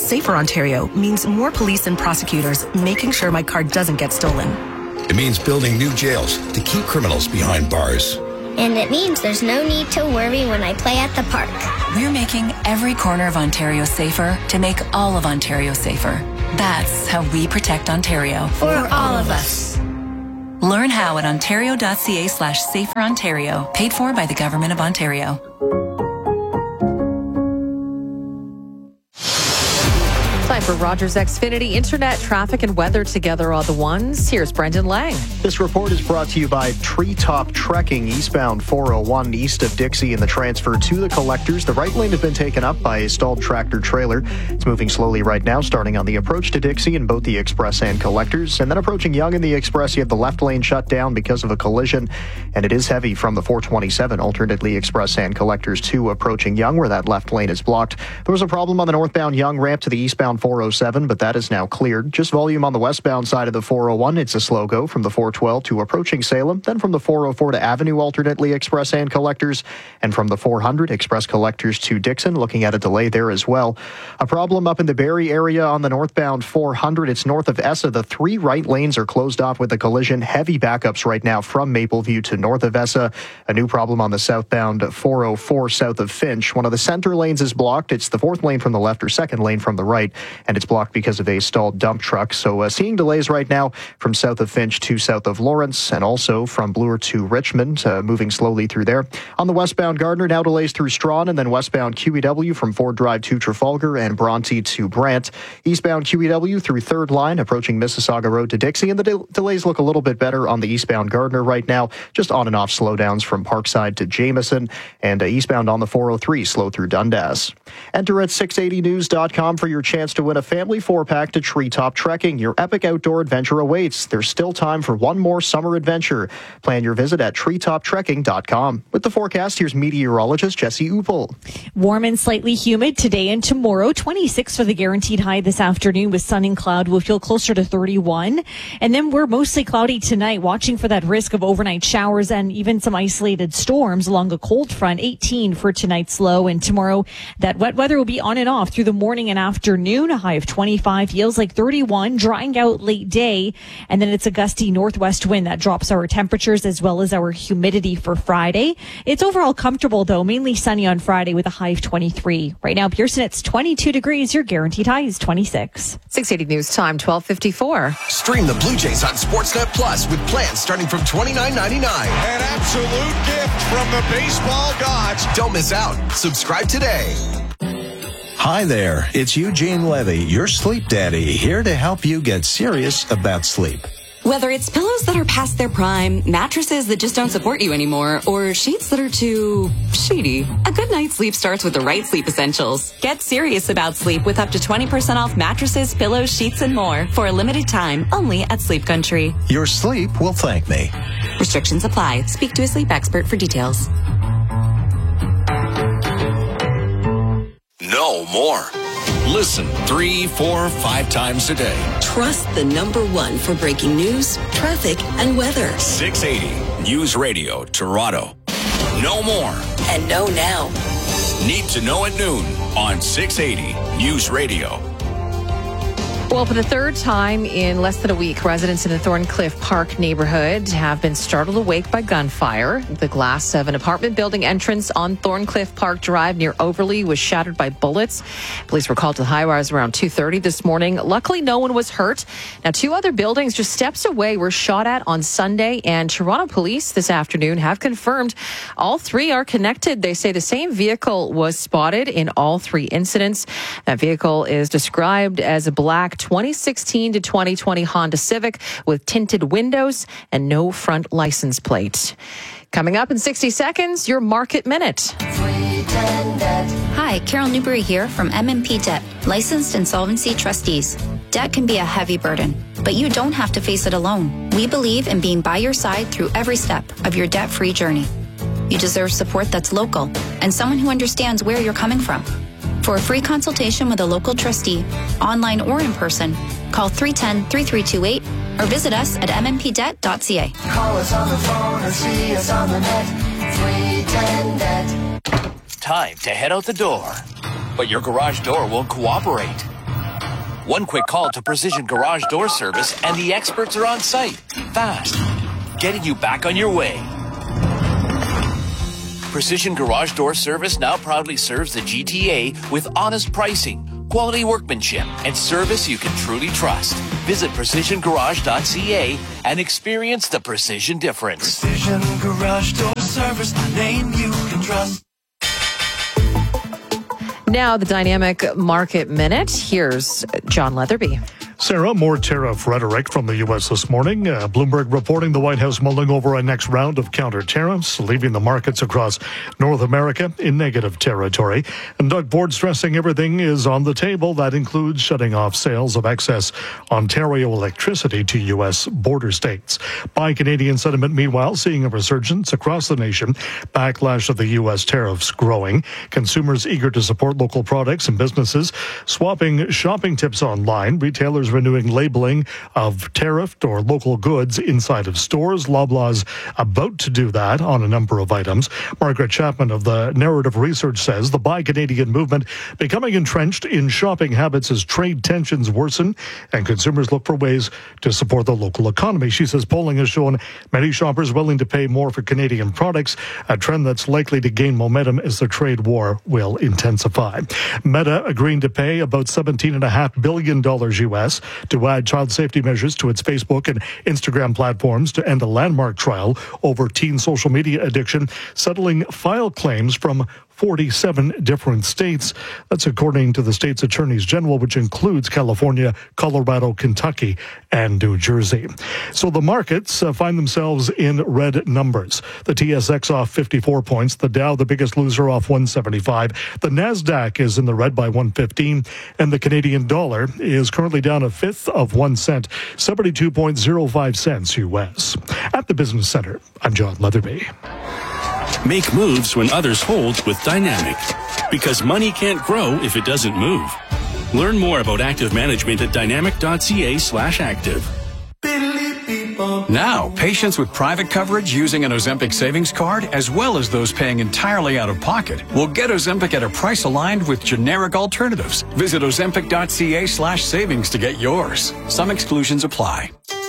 Safer Ontario means more police and prosecutors making sure my car doesn't get stolen. It means building new jails to keep criminals behind bars. And it means there's no need to worry when I play at the park. We're making every corner of Ontario safer to make all of Ontario safer. That's how we protect Ontario. For all of us. Learn how at ontario.ca/saferontario. Paid for by the Government of Ontario. Time for Rogers Xfinity Internet, traffic, and weather together on the ones. Here's Brendan Lang. This report is brought to you by Treetop Trekking, eastbound 401 east of Dixie, in the transfer to the collectors. The right lane has been taken up by a stalled tractor trailer. It's moving slowly right now, starting on the approach to Dixie in both the express and collectors. And then approaching Yonge in the express, you have the left lane shut down because of a collision. And it is heavy from the 427, alternately express and collectors to approaching Yonge, where that left lane is blocked. There was a problem on the northbound Yonge ramp to the eastbound 407, but that is now cleared. Just volume on the westbound side of the 401. It's a slow go from the 412 to approaching Salem, then from the 404 to Avenue, alternately express and collectors, and from the 400 express collectors to Dixon, looking at a delay there as well. A problem up in the Barrie area on the northbound 400. It's north of Essa. The 3 right lanes are closed off with a collision. Heavy backups right now from Mapleview to north of Essa. A new problem on the southbound 404 south of Finch. One of the center lanes is blocked. It's the 4th lane from the left or 2nd lane from the right, and it's blocked because of a stalled dump truck. So seeing delays right now from south of Finch to south of Lawrence, and also from Bloor to Richmond, moving slowly through there. On the westbound Gardner, now delays through Strawn, and then westbound QEW from Ford Drive to Trafalgar and Bronte to Brant. Eastbound QEW through 3rd line, approaching Mississauga Road to Dixie, and the delays look a little bit better on the eastbound Gardner right now. Just on and off slowdowns from Parkside to Jameson, and eastbound on the 403, slow through Dundas. Enter at 680news.com for your chance to win a family 4-pack to Treetop Trekking. Your epic outdoor adventure awaits. There's still time for one more summer adventure. Plan your visit at treetoptrekking.com. With the forecast, here's meteorologist Jesse Upel. Warm and slightly humid today and tomorrow. 26 for the guaranteed high this afternoon with sun and cloud. We'll feel closer to 31. And then we're mostly cloudy tonight, watching for that risk of overnight showers and even some isolated storms along a cold front. 18 for tonight's low, and tomorrow that wet weather will be on and off through the morning and afternoon. A high of 25, feels like 31, drying out late day. And then it's a gusty northwest wind that drops our temperatures as well as our humidity for Friday. It's overall comfortable though, mainly sunny on Friday with a high of 23. Right now, Pearson, it's 22 degrees. Your guaranteed high is 26. 680 News Time, 12:54. Stream the Blue Jays on Sportsnet Plus with plans starting from $29.99. An absolute gift from the baseball gods. Don't miss out. Subscribe today. Hi there, it's Eugene Levy, your sleep daddy, here to help you get serious about sleep. Whether it's pillows that are past their prime, mattresses that just don't support you anymore, or sheets that are too sheety, a good night's sleep starts with the right sleep essentials. Get serious about sleep with up to 20% off mattresses, pillows, sheets, and more for a limited time only at Sleep Country. Your sleep will thank me. Restrictions apply. Speak to a sleep expert for details. No more. Listen 3, 4, 5 times a day. Trust the #1 for breaking news, traffic, and weather. 680 News Radio, Toronto. No more. And know now. Need to know at noon on 680 News Radio. Well, for the 3rd time in less than a week, residents in the Thorncliffe Park neighborhood have been startled awake by gunfire. The glass of an apartment building entrance on Thorncliffe Park Drive near Overlea was shattered by bullets. Police were called to the high-rise around 2:30 this morning. Luckily, no one was hurt. Now, 2 other buildings just steps away were shot at on Sunday, and Toronto police this afternoon have confirmed all 3 are connected. They say the same vehicle was spotted in all 3 incidents. That vehicle is described as a black 2016 to 2020 Honda Civic with tinted windows and no front license plate. Coming up in 60 seconds, your Market Minute. Hi, Carol Newberry here from MMP Debt, licensed insolvency trustees. Debt can be a heavy burden, but you don't have to face it alone. We believe in being by your side through every step of your debt-free journey. You deserve support that's local and someone who understands where you're coming from. For a free consultation with a local trustee, online or in person, call 310-3328 or visit us at mmpdebt.ca. Call us on the phone or see us on the net. 310 Debt. Time to head out the door, but your garage door won't cooperate. One quick call to Precision Garage Door Service and the experts are on site. Fast. Getting you back on your way. Precision Garage Door Service now proudly serves the GTA with honest pricing, quality workmanship, and service you can truly trust. Visit precisiongarage.ca and experience the precision difference. Precision Garage Door Service, a name you can trust. Now the Dynamic Market Minute. Here's John Leatherby. Sarah, more tariff rhetoric from the U.S. this morning. Bloomberg reporting the White House mulling over a next round of counter tariffs, leaving the markets across North America in negative territory. And Doug Ford stressing everything is on the table. That includes shutting off sales of excess Ontario electricity to U.S. border states. Buy Canadian sentiment, meanwhile, seeing a resurgence across the nation. Backlash of the U.S. tariffs growing. Consumers eager to support local products and businesses swapping shopping tips online. Retailers renewing labeling of tariffed or local goods inside of stores. Loblaws about to do that on a number of items. Margaret Chapman of the Narrative Research says the Buy Canadian movement becoming entrenched in shopping habits as trade tensions worsen and consumers look for ways to support the local economy. She says polling has shown many shoppers willing to pay more for Canadian products, a trend that's likely to gain momentum as the trade war will intensify. Meta agreeing to pay about $17.5 billion U.S. to add child safety measures to its Facebook and Instagram platforms to end a landmark trial over teen social media addiction, settling file claims from 47 different states. That's according to the state's attorneys general, which includes California, Colorado, Kentucky, and New Jersey. So the markets find themselves in red numbers. The TSX off 54 points. The Dow, the biggest loser, off 175. The NASDAQ is in the red by 115. And the Canadian dollar is currently down a fifth of 1 cent, 72.05 cents U.S. At the Business Center, I'm John Leatherby. Make moves when others hold with Dynamic, because money can't grow if it doesn't move. Learn more about active management at dynamic.ca/active. Now, patients with private coverage using an Ozempic savings card, as well as those paying entirely out of pocket, will get Ozempic at a price aligned with generic alternatives. Visit ozempic.ca/savings to get yours. Some exclusions apply.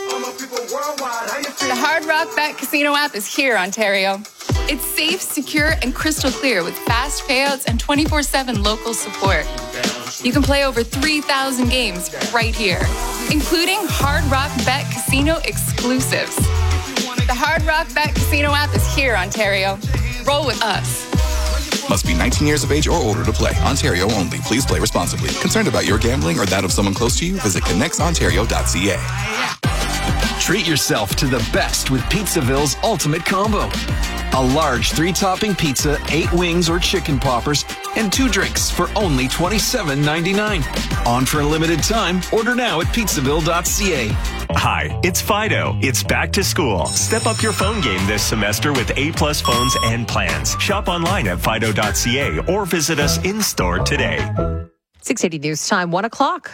The Hard Rock Bet Casino app is here, Ontario. It's safe, secure, and crystal clear with fast payouts and 24/7 local support. You can play over 3,000 games right here, including Hard Rock Bet Casino exclusives. The Hard Rock Bet Casino app is here, Ontario. Roll with us. Must be 19 years of age or older to play. Ontario only. Please play responsibly. Concerned about your gambling or that of someone close to you? Visit connectsontario.ca. Treat yourself to the best with Pizzaville's Ultimate Combo. A large 3-topping pizza, 8 wings or chicken poppers, and 2 drinks for only $27.99. On for a limited time. Order now at pizzaville.ca. Hi, it's Fido. It's back to school. Step up your phone game this semester with A-plus phones and plans. Shop online at fido.ca or visit us in-store today. 680 News Time, 1 o'clock.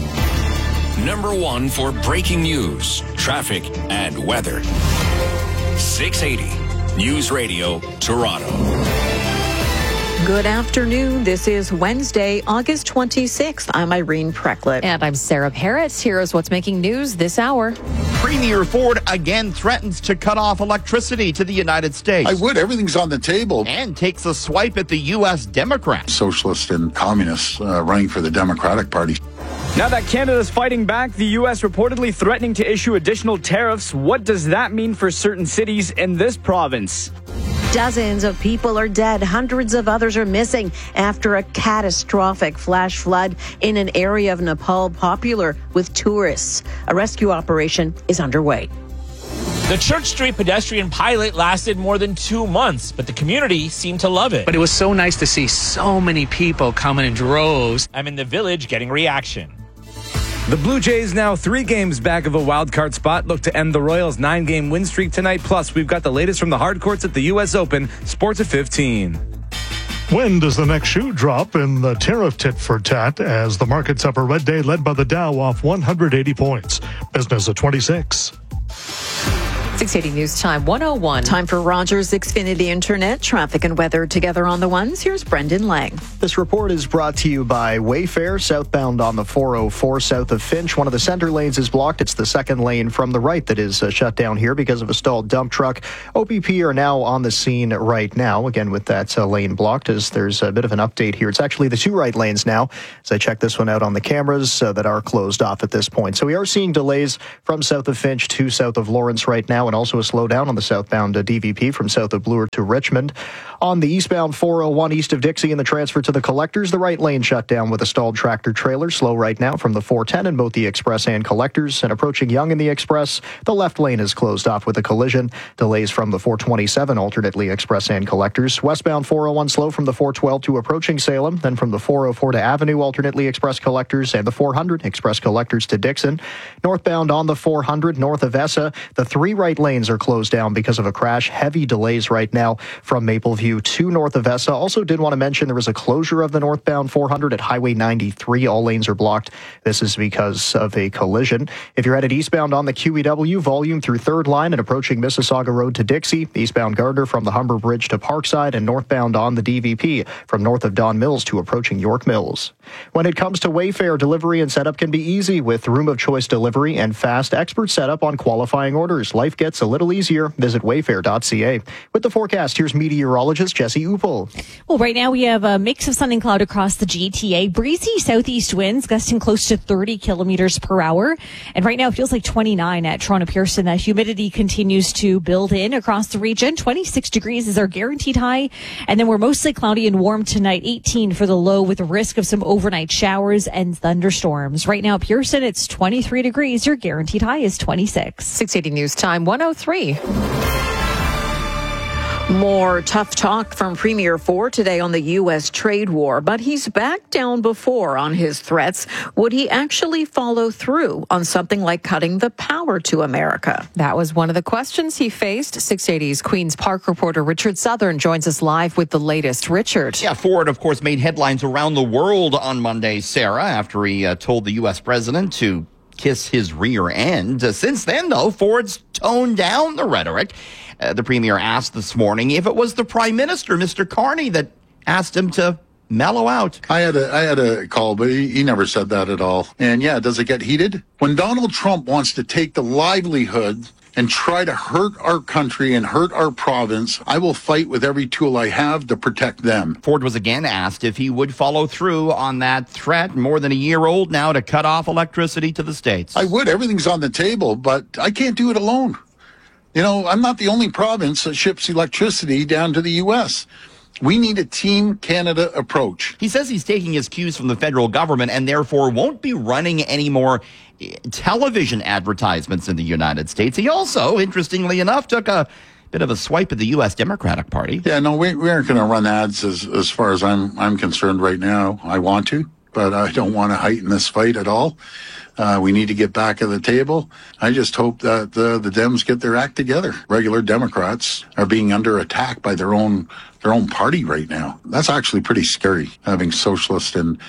Number 1 for breaking news, traffic, and weather. 680 News Radio, Toronto. Good afternoon. This is Wednesday, August 26th. I'm Irene Precklett. And I'm Sarah Parrott. Here is what's making news this hour. Premier Ford again threatens to cut off electricity to the United States. I would. Everything's on the table. And takes a swipe at the U.S. Democrats. Socialists and communists running for the Democratic Party. Now that Canada's fighting back, the U.S. reportedly threatening to issue additional tariffs. What does that mean for certain cities in this province? Dozens of people are dead. Hundreds of others are missing after a catastrophic flash flood in an area of Nepal popular with tourists. A rescue operation is underway. The Church Street pedestrian pilot lasted more than 2 months, but the community seemed to love it. But it was so nice to see so many people coming in droves. I'm in the Village getting reaction. The Blue Jays now 3 games back of a wild card spot, look to end the Royals' 9-game win streak tonight. Plus, we've got the latest from the hard courts at the U.S. Open. Sports at 15. When does the next shoe drop in the tariff tit for tat as the markets up a red day led by the Dow off 180 points? Business at 26. 680 News Time 101. Time for Rogers Xfinity Internet. Traffic and weather together on the ones. Here's Brendan Lang. This report is brought to you by Wayfair, southbound on the 404 south of Finch. One of the center lanes is blocked. It's the second lane from the right that is shut down here because of a stalled dump truck. OPP are now on the scene right now, again with that lane blocked, as there's a bit of an update here. It's actually the two right lanes now, as I check this one out on the cameras that are closed off at this point. So we are seeing delays from south of Finch to south of Lawrence right now, and also a slowdown on the southbound DVP from south of Bloor to Richmond. On the eastbound 401 east of Dixie and the transfer to the collectors, the right lane shut down with a stalled tractor trailer. Slow right now from the 410 in both the express and collectors. And approaching Yonge in the express, the left lane is closed off with a collision. Delays from the 427 alternately express and collectors. Westbound 401 slow from the 412 to approaching Salem. Then from the 404 to Avenue alternately express collectors, and the 400 express collectors to Dixon. Northbound on the 400 north of Essa, the three right lanes are closed down because of a crash. Heavy delays right now from Mapleview to north of Essa. Also did want to mention there was a closure of the northbound 400 at Highway 93. All lanes are blocked. This is because of a collision. If you're headed eastbound on the QEW, volume through 3rd line and approaching Mississauga Road to Dixie. Eastbound Gardner from the Humber Bridge to Parkside, and northbound on the DVP from north of Don Mills to approaching York Mills. When it comes to Wayfair, delivery and setup can be easy with room of choice delivery and fast expert setup on qualifying orders. Life gets a little easier. Visit wayfair.ca. With the forecast, here's meteorologist Jesse Upel. Well, right now we have a mix of sun and cloud across the GTA. Breezy southeast winds gusting close to 30 kilometers per hour. And right now it feels like 29 at Toronto Pearson. The humidity continues to build in across the region. 26 degrees is our guaranteed high. And then we're mostly cloudy and warm tonight. 18 for the low with a risk of some overnight showers and thunderstorms. Right now at Pearson, it's 23 degrees. Your guaranteed high is 26. 680 News Time 103. More tough talk from Premier Ford today on the U.S. trade war, but he's backed down before on his threats. Would he actually follow through on something like cutting the power to America? That was one of the questions he faced. 680's Queen's Park reporter Richard Southern joins us live with the latest. Richard. Yeah, Ford, of course, made headlines around the world on Monday, Sarah, after he told the U.S. president to kiss his rear end. Since then, though, Ford's toned down the rhetoric. The premier asked this morning if it was the prime minister, Mr. Carney, that asked him to mellow out. I had a call, but he never said that at all. And yeah, does it get heated? When Donald Trump wants to take the livelihood and try to hurt our country and hurt our province, I will fight with every tool I have to protect them. Ford was again asked if he would follow through on that threat, more than a year old now, to cut off electricity to the states. I would. Everything's on the table, but I can't do it alone. You know, I'm not the only province that ships electricity down to the U.S. We need a Team Canada approach. He says he's taking his cues from the federal government and therefore won't be running any more television advertisements in the United States. He also, interestingly enough, took a bit of a swipe at the U.S. Democratic Party. Yeah, no, we aren't going to run ads as far as I'm concerned right now. I want to, but I don't want to heighten this fight at all. We need to get back at the table. I just hope that the Dems get their act together. Regular Democrats are being under attack by their own party right now. That's actually pretty scary, having socialists and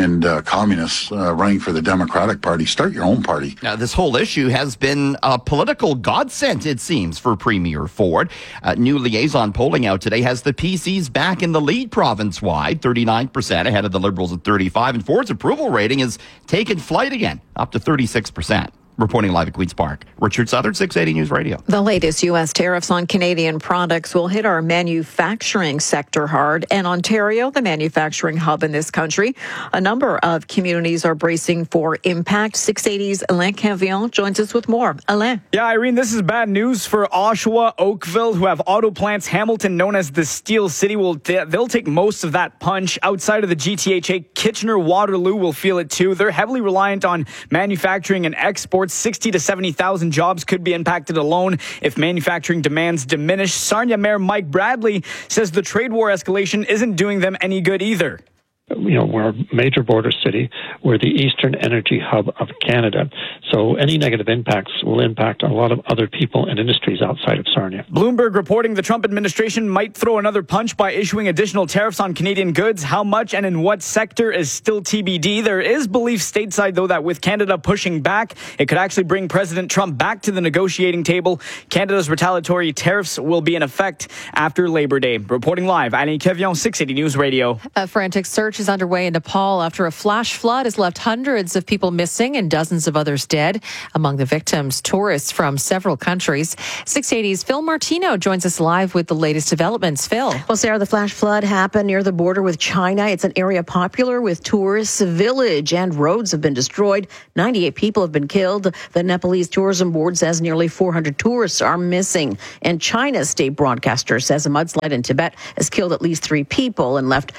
communists running for the Democratic Party. Start your own party. Now, this whole issue has been a political godsend, it seems, for Premier Ford. New liaison polling out today has the PCs back in the lead province-wide, 39% ahead of the Liberals at 35%, and Ford's approval rating has taken flight again, up to 36%. Reporting live at Queen's Park, Richard Southern, 680 News Radio. The latest U.S. tariffs on Canadian products will hit our manufacturing sector hard. And Ontario, the manufacturing hub in this country, a number of communities are bracing for impact. 680's Alain Cavillon joins us with more. Alain. Yeah, Irene, this is bad news for Oshawa, Oakville, who have auto plants. Hamilton, known as the Steel City, they'll take most of that punch. Outside of the GTHA, Kitchener, Waterloo will feel it too. They're heavily reliant on manufacturing and exports. 60 to 70,000 jobs could be impacted alone if manufacturing demands diminish. Sarnia Mayor Mike Bradley says the trade war escalation isn't doing them any good either. we're a major border city. We're the eastern energy hub of Canada. So any negative impacts will impact a lot of other people and industries outside of Sarnia. Bloomberg reporting the Trump administration might throw another punch by issuing additional tariffs on Canadian goods. How much and in what sector is still TBD. There is belief stateside, though, that with Canada pushing back, it could actually bring President Trump back to the negotiating table. Canada's retaliatory tariffs will be in effect after Labor Day. Reporting live, Alain Kevion, 680 News Radio. A frantic search is underway in Nepal after a flash flood has left hundreds of people missing and dozens of others dead. Among the victims, tourists from several countries. 680's Phil Martino joins us live with the latest developments. Phil. Well, Sarah, the flash flood happened near the border with China. It's an area popular with tourists. A village and roads have been destroyed. 98 people have been killed. The Nepalese Tourism Board says nearly 400 tourists are missing. And China's state broadcaster says a mudslide in Tibet has killed at least 3 people and left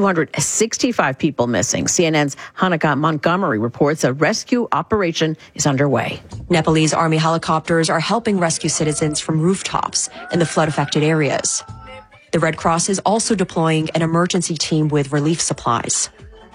265 people missing. CNN's Hanukkah Montgomery reports a rescue operation is underway. Nepalese army helicopters are helping rescue citizens from rooftops in the flood-affected areas. The Red Cross is also deploying an emergency team with relief supplies.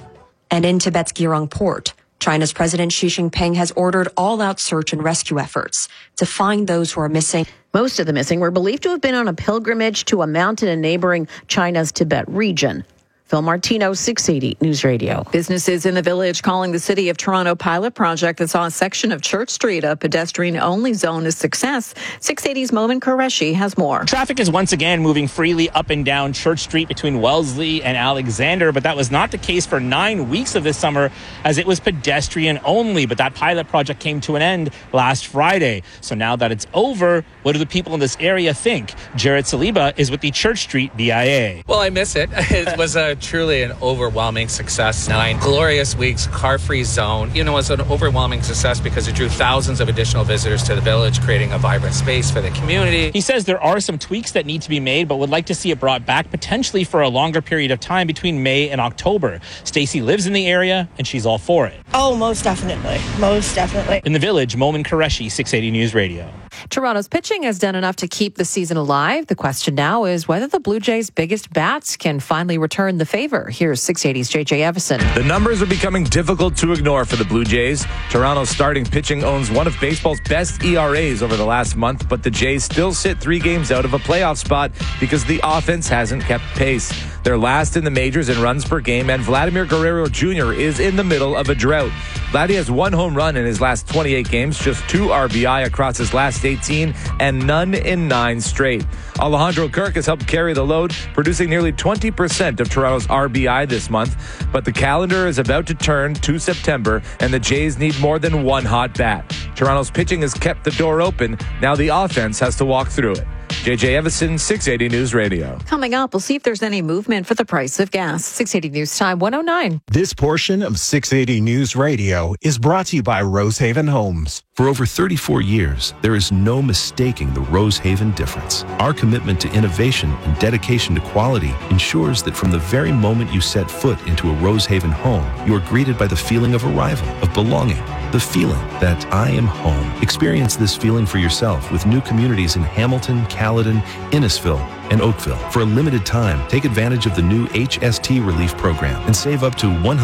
And in Tibet's Girong port, China's President Xi Jinping has ordered all-out search and rescue efforts to find those who are missing. Most of the missing were believed to have been on a pilgrimage to a mountain in neighboring China's Tibet region. Phil Martino, 680 News Radio. Businesses in the village calling the City of Toronto pilot project that saw a section of Church Street a pedestrian-only zone a success. 680's Momin Qureshi has more. Traffic is once again moving freely up and down Church Street between Wellesley and Alexander, but that was not the case for 9 weeks of this summer as it was pedestrian only. But that pilot project came to an end last Friday. So now that it's over, what do the people in this area think? Jared Saliba is with the Church Street BIA. Well, I miss it. It was truly an overwhelming success. 9 glorious weeks, car-free zone. It was an overwhelming success because it drew thousands of additional visitors to the village, creating a vibrant space for the community. He says there are some tweaks that need to be made, but would like to see it brought back potentially for a longer period of time between May and October. Stacy lives in the area and she's all for it. Oh, most definitely. Most definitely. In the village, Momin Qureshi, 680 News Radio. Toronto's pitching has done enough to keep the season alive. The question now is whether the Blue Jays' biggest bats can finally return the favor. Here's 680's JJ Evison. The numbers are becoming difficult to ignore for the Blue Jays. Toronto's starting pitching owns one of baseball's best ERAs over the last month, but the Jays still sit 3 games out of a playoff spot because the offense hasn't kept pace. They're last in the majors in runs per game, and Vladimir Guerrero Jr. is in the middle of a drought. Vladdy has 1 home run in his last 28 games, just 2 RBI across his last 18, and none in 9 straight. Alejandro Kirk has helped carry the load, producing nearly 20% of Toronto's RBI this month. But the calendar is about to turn to September, and the Jays need more than 1 hot bat. Toronto's pitching has kept the door open. Now the offense has to walk through it. JJ Evison, 680 News Radio. Coming up, we'll see if there's any movement for the price of gas. 680 News Time, 109. This portion of 680 News Radio is brought to you by Rosehaven Homes. For over 34 years, there is no mistaking the Rosehaven difference. Our commitment to innovation and dedication to quality ensures that from the very moment you set foot into a Rosehaven home, you are greeted by the feeling of arrival, of belonging, the feeling that I am home. Experience this feeling for yourself with new communities in Hamilton, Caledon, Innisfil, and Oakville. For a limited time, take advantage of the new HST Relief Program and save up to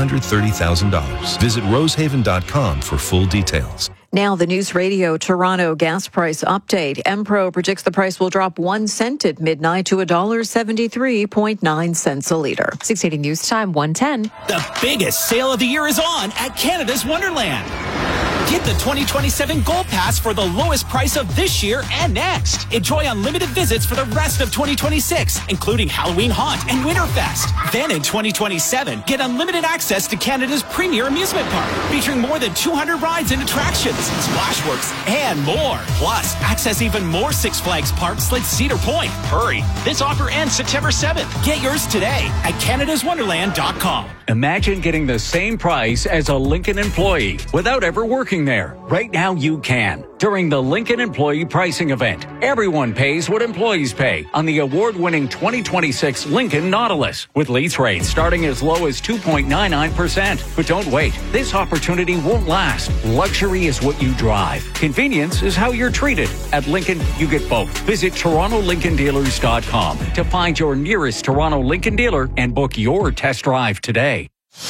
$130,000. Visit rosehaven.com for full details. Now, the News Radio Toronto gas price update. Empro predicts the price will drop 1 cent at midnight to $1.73.9 a liter. 680 News Time, 110. The biggest sale of the year is on at Canada's Wonderland. Get the 2027 Gold Pass for the lowest price of this year and next. Enjoy unlimited visits for the rest of 2026, including Halloween Haunt and Winterfest. Then in 2027, get unlimited access to Canada's premier amusement park, featuring more than 200 rides and attractions, Splashworks, and more. Plus, access even more Six Flags parks like Cedar Point. Hurry, this offer ends September 7th. Get yours today at canadaswonderland.com. Imagine getting the same price as a Lincoln employee without ever working working there? Right now you can. During the Lincoln Employee Pricing Event, everyone pays what employees pay on the award-winning 2026 Lincoln Nautilus, with lease rates starting as low as 2.99%. But don't wait. This opportunity won't last. Luxury is what you drive. Convenience is how you're treated. At Lincoln, you get both. Visit TorontoLincolnDealers.com to find your nearest Toronto Lincoln dealer and book your test drive today.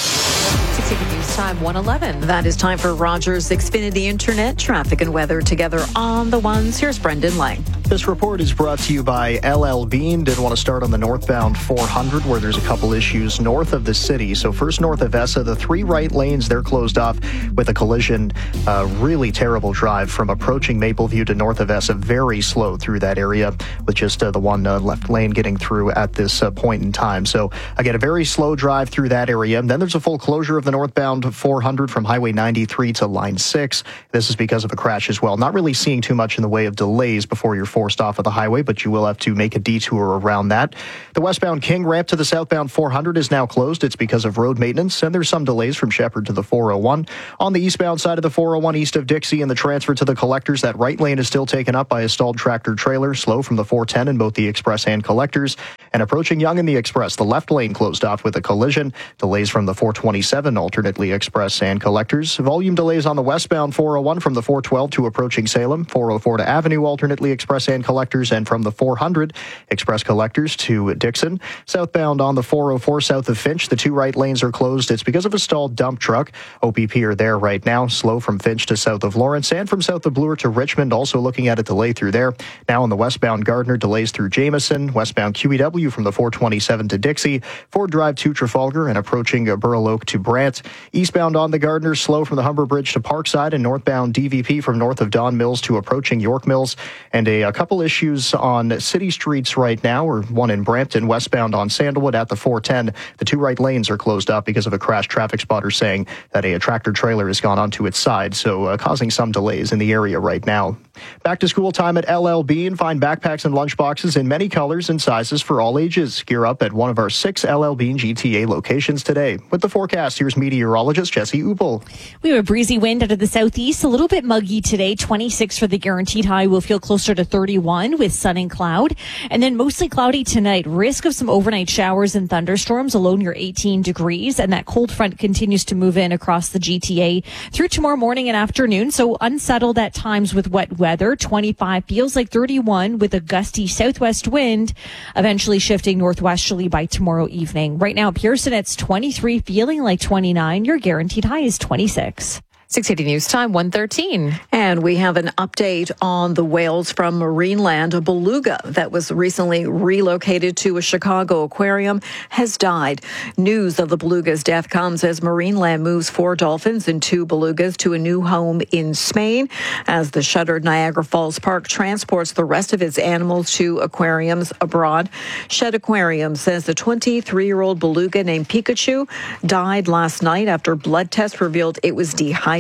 680 News Time 111. That is time for Rogers Xfinity Internet traffic and weather together on the ones. Here's Brendan Lang. This report is brought to you by LL Bean. Did want to start on the northbound 400 where there's a couple issues north of the city. So first north of Essa, the 3 right lanes, they're closed off with a collision. Really terrible drive from approaching Mapleview to north of Essa. Very slow through that area with just the one left lane getting through at this point in time. So again, a very slow drive through that area. And then there's a full closure of the northbound 400 from Highway 93 to Line 6. This is because of a crash as well. Not really seeing too much in the way of delays before you're forced off of the highway, but you will have to make a detour around that. The westbound King ramp to the southbound 400 is now closed. It's because of road maintenance, and there's some delays from Shepherd to the 401. On the eastbound side of the 401 east of Dixie and the transfer to the collectors, that right lane is still taken up by a stalled tractor trailer, slow from the 410 in both the express and collectors. And approaching Yonge and the express, the left lane closed off with a collision. Delays from the 427 alternately express and collectors. Volume delays on the westbound 401 from the 412 to approaching Salem, 404 to Avenue alternately express and collectors, and from the 400 express collectors to Dixon. Southbound on the 404 south of Finch, the 2 right lanes are closed. It's because of a stalled dump truck. OPP are there right now, slow from Finch to south of Lawrence and from south of Bloor to Richmond, also looking at a delay through there. Now on the westbound Gardner, delays through Jameson, westbound QEW from the 427 to Dixie, Ford Drive to Trafalgar and approaching Burloak to Brant. Eastbound on the Gardner, slow from the Humber Bridge to Parkside, and northbound DVP from north of Don Mills to approaching York Mills. And a couple issues on city streets right now, or one in Brampton, westbound on Sandalwood at the 410. The 2 right lanes are closed up because of a crash. Traffic spotter saying that a tractor trailer has gone onto its side, so causing some delays in the area right now. Back to school time at LL Bean. Find backpacks and lunchboxes in many colors and sizes for all ages. Gear up at one of our 6 LL Bean GTA locations today. With the forecast, here's meteorologist Jesse Upel. We have a breezy wind out of the southeast, a little bit muggy today. 26 for the guaranteed high. We'll feel closer to 31 with sun and cloud. And then mostly cloudy tonight. Risk of some overnight showers and thunderstorms, a low near 18 degrees. And that cold front continues to move in across the GTA through tomorrow morning and afternoon. So unsettled at times with wet weather. 25 feels like 31 with a gusty southwest wind, eventually shifting northwesterly by tomorrow evening. Right now, Pearson, it's 23, feeling like 29. Your guaranteed high is 26. 680 News Time 113. And we have an update on the whales from Marineland. A beluga that was recently relocated to a Chicago aquarium has died. News of the beluga's death comes as Marineland moves 4 dolphins and 2 belugas to a new home in Spain, as the shuttered Niagara Falls Park transports the rest of its animals to aquariums abroad. Shed Aquarium says the 23-year-old beluga named Pikachu died last night after blood tests revealed it was dehydrated.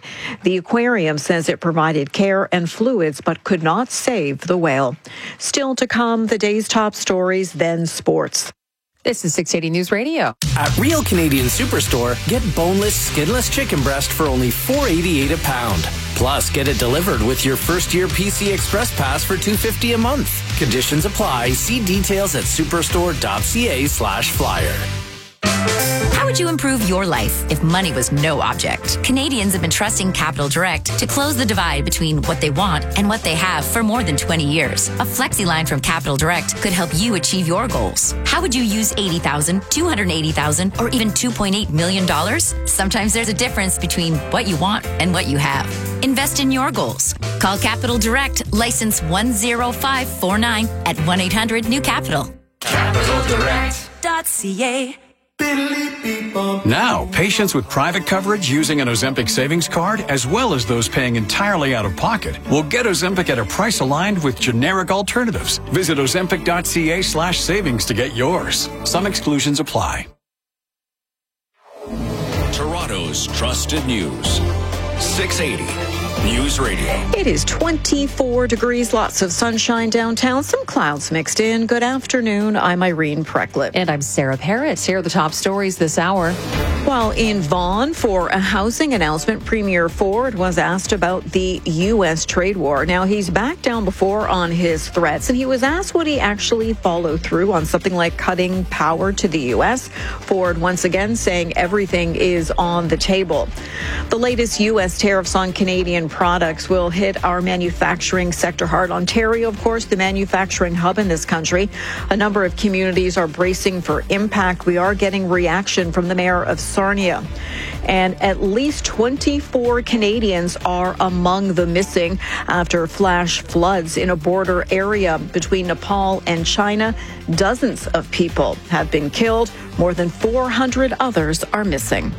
The aquarium says it provided care and fluids but could not save the whale. Still to come, the day's top stories, then sports. This is 680 News Radio. At Real Canadian Superstore, get boneless, skinless chicken breast for only $4.88 a pound. Plus, get it delivered with your first-year PC Express Pass for $2.50 a month. Conditions apply. See details at superstore.ca/flyer. How would you improve your life if money was no object? Canadians have been trusting Capital Direct to close the divide between what they want and what they have for more than 20 years. A FlexiLine from Capital Direct could help you achieve your goals. How would you use $80,000, $280,000, or even $2.8 million? Sometimes there's a difference between what you want and what you have. Invest in your goals. Call Capital Direct, license 10549 at 1-800-NEW-CAPITAL. CapitalDirect.ca. Now, patients with private coverage using an Ozempic savings card, as well as those paying entirely out of pocket, will get Ozempic at a price aligned with generic alternatives. Visit Ozempic.ca/savings to get yours. Some exclusions apply. Toronto's trusted news. 680 News Radio. It is 24 degrees, lots of sunshine downtown, some clouds mixed in. Good afternoon. I'm Irene Precklip. And I'm Sarah Parrott. Here are the top stories this hour. While in Vaughan for a housing announcement, Premier Ford was asked about the U.S. trade war. Now, he's backed down before on his threats, and he was asked would he actually follow through on something like cutting power to the U.S. Ford once again saying everything is on the table. The latest U.S. tariffs on Canadian products will hit our manufacturing sector hard. Ontario, of course, the manufacturing hub in this country. A number of communities are bracing for impact. We are getting reaction from the mayor of Sarnia. And at least 24 Canadians are among the missing after flash floods in a border area between Nepal and China. Dozens of people have been killed. More than 400 others are missing.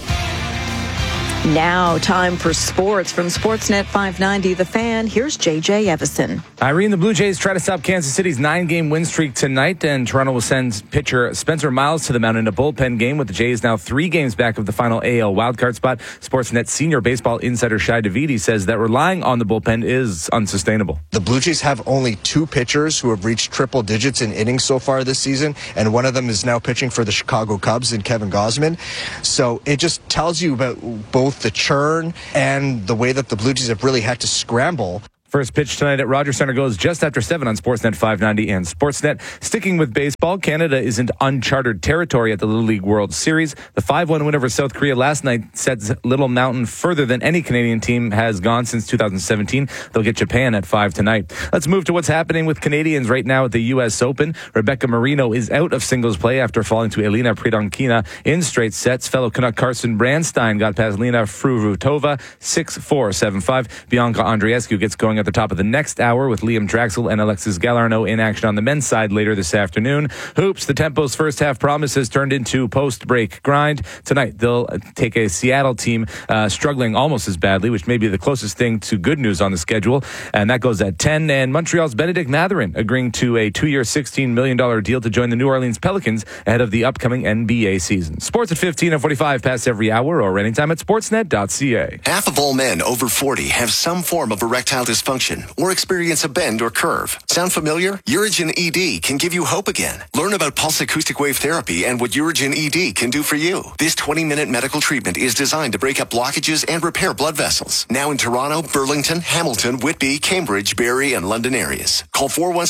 Now, time for sports. From Sportsnet 590, The Fan, here's JJ Evison. Irene, the Blue Jays try to stop Kansas City's 9-game win streak tonight, and Toronto will send pitcher Spencer Miles to the mound in a bullpen game, with the Jays now 3 games back of the final AL wildcard spot. Sportsnet senior baseball insider Shai Davidi says that relying on the bullpen is unsustainable. The Blue Jays have only 2 pitchers who have reached triple digits in innings so far this season, and one of them is now pitching for the Chicago Cubs in Kevin Gausman. So it just tells you about both the churn and the way that the Blue Jays have really had to scramble. First pitch tonight at Rogers Center goes just after 7 on Sportsnet 590 and Sportsnet. Sticking with baseball, Canada is in uncharted territory at the Little League World Series. The 5-1 win over South Korea last night sets Little Mountain further than any Canadian team has gone since 2017. They'll get Japan at 5 tonight. Let's move to what's happening with Canadians right now at the U.S. Open. Rebecca Marino is out of singles play after falling to Elena Pridonkina in straight sets. Fellow Canuck Carson Brandstein got past Lena Fruhvirtova 6-4, 7-5. Bianca Andreescu gets going at the top of the next hour with Liam Draxel and Alexis Galarneau in action on the men's side later this afternoon. Hoops, the Tempo's first half promise has turned into post-break grind. Tonight, they'll take a Seattle team struggling almost as badly, which may be the closest thing to good news on the schedule, and that goes at 10. And Montreal's Benedict Mathurin agreeing to a 2-year, $16 million deal to join the New Orleans Pelicans ahead of the upcoming NBA season. Sports at 15 and 45 past every hour or anytime at sportsnet.ca. Half of all men over 40 have some form of erectile dysfunction or experience a bend or curve. Sound familiar? Urigen ED can give you hope again. Learn about pulse acoustic wave therapy and what Urigen ED can do for you. This 20-minute medical treatment is designed to break up blockages and repair blood vessels. Now in Toronto, Burlington, Hamilton, Whitby, Cambridge, Barrie, and London areas. Call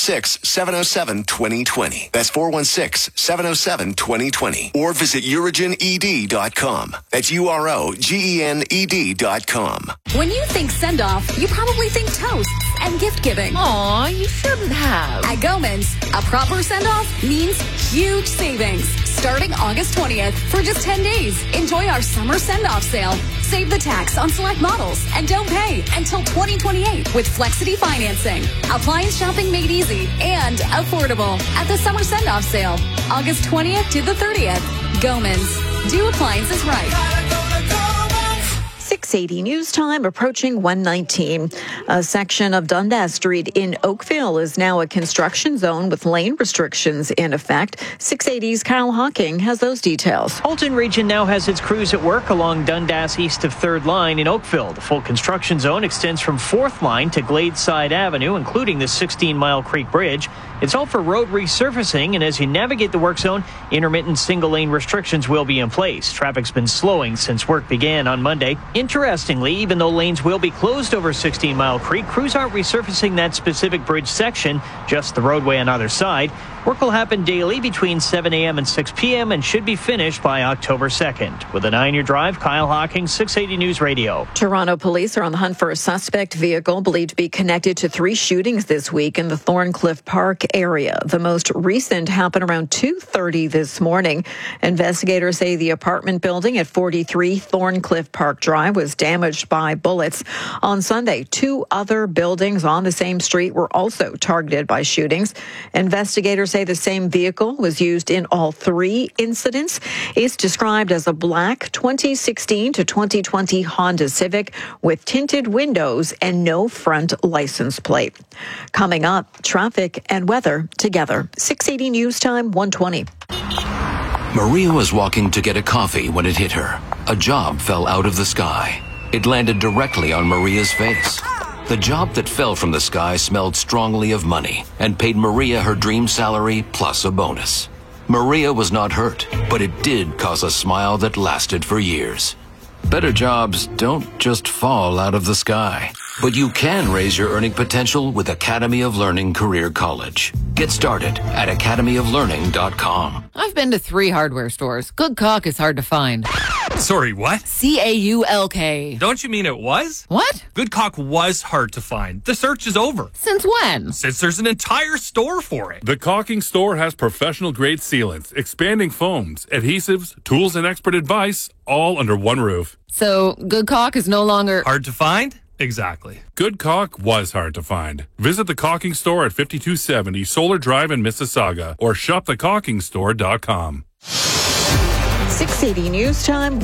416-707-2020. That's 416-707-2020. Or visit UrigenED.com. That's UROGENED.com. When you think send-off, you probably think toasts and gift-giving. Aw, you shouldn't have. At Gomans, a proper send-off means huge savings. Starting August 20th for just 10 days. Enjoy our summer send-off sale. Save the tax on select models and don't pay until 2028 with Flexity financing. Appliance shopping made easy and affordable at the summer send-off sale. August 20th to the 30th. Gomans. Do appliances right. 680 news time, approaching 119. A section of Dundas Street in Oakville is now a construction zone with lane restrictions in effect. 680's Kyle Hawking has those details. Halton Region now has its crews at work along Dundas east of 3rd Line in Oakville. The full construction zone extends from 4th Line to Gladeside Avenue, including the 16-mile Creek Bridge. It's all for road resurfacing, and as you navigate the work zone, intermittent single-lane restrictions will be in place. Traffic's been slowing since work began on Monday. Interestingly, even though lanes will be closed over 16-Mile Creek, crews aren't resurfacing that specific bridge section, just the roadway on either side. Work will happen daily between 7 a.m. and 6 p.m. and should be finished by October 2nd. With a 9-year drive, Kyle Hawking, 680 News Radio. Toronto police are on the hunt for a suspect vehicle believed to be connected to 3 shootings this week in the Thorncliffe Park area. The most recent happened around 2:30 this morning. Investigators say the apartment building at 43 Thorncliffe Park Drive was damaged by bullets. On Sunday, 2 other buildings on the same street were also targeted by shootings. Investigators say the same vehicle was used in all 3 incidents. It's described as a black 2016 to 2020 Honda Civic with tinted windows and no front license plate. Coming up, traffic and weather together. 680 News Time, 1:20. Maria was walking to get a coffee when it hit her. A job fell out of the sky. It landed directly on Maria's face. The job that fell from the sky smelled strongly of money and paid Maria her dream salary plus a bonus. Maria was not hurt, but it did cause a smile that lasted for years. Better jobs don't just fall out of the sky, but you can raise your earning potential with Academy of Learning Career College. Get started at academyoflearning.com. I've been to 3 hardware stores. Good caulk is hard to find. Sorry, what? CAULK. Don't you mean it was? What? Good caulk was hard to find. The search is over. Since when? Since there's an entire store for it. The Caulking Store has professional-grade sealants, expanding foams, adhesives, tools, and expert advice, all under one roof. So, good caulk is no longer... hard to find? Exactly. Good caulk was hard to find. Visit the Caulking Store at 5270 Solar Drive in Mississauga or shopthecaulkingstore.com. 680 News Time,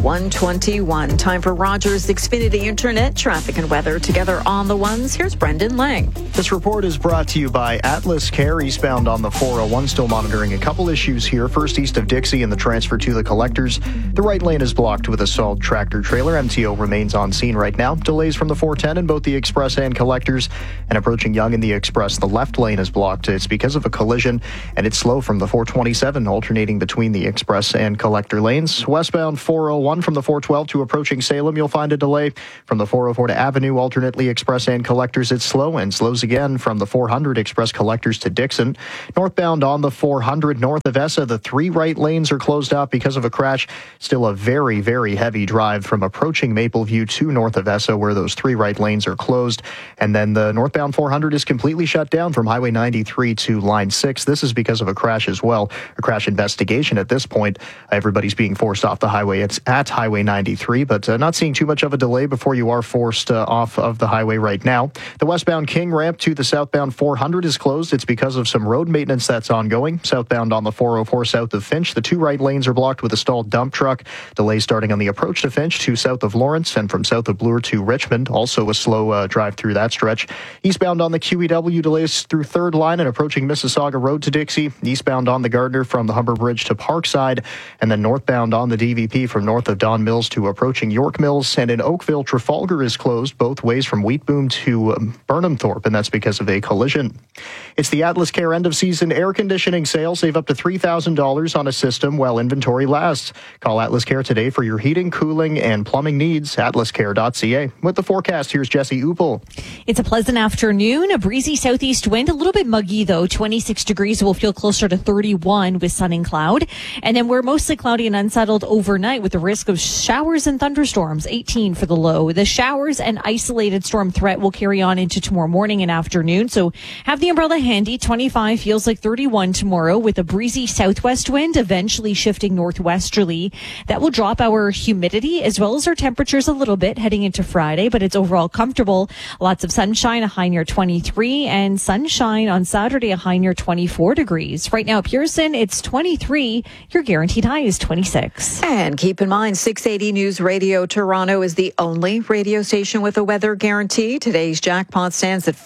1:21. Time for Rogers Xfinity Internet traffic and weather together on the ones. Here's Brendan Lang. This report is brought to you by Atlas Care, eastbound on the 401. Still monitoring a couple issues here. First, east of Dixie and the transfer to the collectors. The right lane is blocked with a stalled tractor trailer. MTO remains on scene right now. Delays from the 410 in both the express and collectors. And approaching Yonge in the express, the left lane is blocked. It's because of a collision, and it's slow from the 427, alternating between the express and collector lanes. Westbound 401 from the 412 to approaching Salem, you'll find a delay. From the 404 to Avenue, alternately express and collectors, it's slow and slows again from the 400 express collectors to Dixon. Northbound on the 400 north of Essa, the 3 right lanes are closed off because of a crash. Still a very, very heavy drive from approaching Mapleview to north of Essa, where those 3 right lanes are closed. And then the northbound 400 is completely shut down from Highway 93 to Line 6. This is because of a crash as well. A crash investigation at this point. Everybody's being forced off the highway. It's at Highway 93, but not seeing too much of a delay before you are forced off of the highway right now. The westbound King ramp to the southbound 400 is closed. It's because of some road maintenance that's ongoing. Southbound on the 404 south of Finch, the 2 right lanes are blocked with a stalled dump truck. Delays starting on the approach to Finch to south of Lawrence and from south of Bloor to Richmond. Also a slow drive through that stretch. Eastbound on the QEW, delays through 3rd line and approaching Mississauga Road to Dixie. Eastbound on the Gardner from the Humber Bridge to Parkside, and then northbound on the DVP from north of Don Mills to approaching York Mills. And in Oakville, Trafalgar is closed both ways from Wheatboom to Burnhamthorpe, and that's because of a collision. It's the Atlas Care end-of-season air conditioning sale. Save up to $3,000 on a system while inventory lasts. Call Atlas Care today for your heating, cooling, and plumbing needs. atlascare.ca. With the forecast, here's Jesse Upel. It's a pleasant afternoon. A breezy southeast wind, a little bit muggy though. 26 degrees. We'll feel closer to 31 with sun and cloud. And then we're mostly cloudy and unsettled overnight with the risk of showers and thunderstorms. 18 for the low. The showers and isolated storm threat will carry on into tomorrow morning and afternoon. So have the umbrella handy. 25 feels like 31 tomorrow with a breezy southwest wind eventually shifting northwesterly. That will drop our humidity as well as our temperatures a little bit heading into Friday, but it's overall comfortable. Lots of sunshine, a high near 23, and sunshine on Saturday, a high near 24 degrees. Right now at Pearson, it's 23. Your guaranteed high is 26. And keep in mind, 680 News Radio Toronto is the only radio station with a weather guarantee. Today's jackpot stands at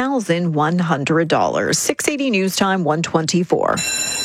$5,100. 680 News Time, 1:24.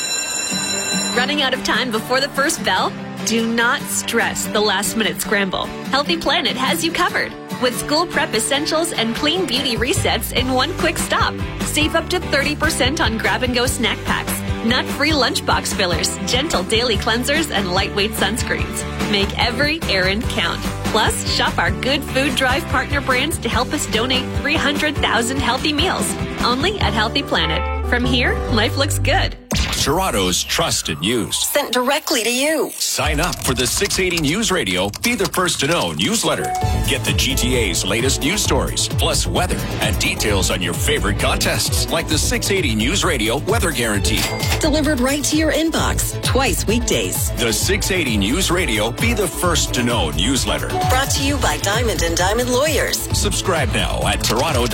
Running out of time before the first bell? Do not stress the last-minute scramble. Healthy Planet has you covered with school prep essentials and clean beauty resets in one quick stop. Save up to 30% on grab-and-go snack packs, nut-free lunchbox fillers, gentle daily cleansers, and lightweight sunscreens. Make every errand count. Plus, shop our Good Food Drive partner brands to help us donate 300,000 healthy meals. Only at Healthy Planet. From here, life looks good. Toronto's trusted news. Sent directly to you. Sign up for the 680 News Radio Be the First to Know newsletter. Get the GTA's latest news stories, plus weather and details on your favorite contests, like the 680 News Radio Weather Guarantee. Delivered right to your inbox, twice weekdays. The 680 News Radio Be the First to Know newsletter. Brought to you by Diamond and Diamond Lawyers. Subscribe now at